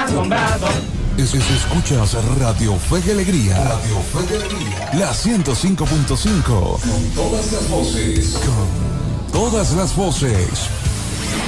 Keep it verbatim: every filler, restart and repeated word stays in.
asombrado. Es, es, escuchas Radio Fe y Alegría. Radio Fe y Alegría. La ciento cinco punto cinco. Con todas las voces. Con todas las voces.